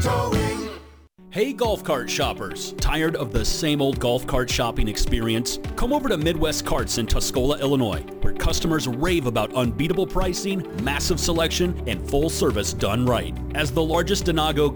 Towing. Hey golf cart shoppers, tired of the same old golf cart shopping experience? Come over to Midwest Carts in Tuscola, Illinois, where customers rave about unbeatable pricing, massive selection, and full service done right. As the largest Denago